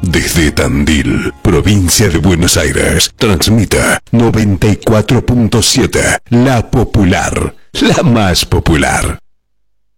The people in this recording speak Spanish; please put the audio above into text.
Desde Tandil, provincia de Buenos Aires, transmite 94.7, La Popular, la más popular.